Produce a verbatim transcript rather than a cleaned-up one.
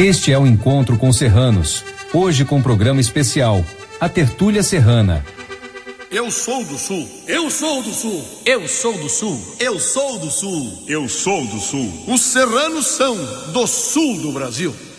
Este é o Encontro com Serranos, hoje com programa especial, a Tertúlia Serrana. Eu sou do Sul. Eu sou do Sul. Eu sou do Sul. Eu sou do Sul. Eu sou do Sul. Os serranos são do Sul do Brasil.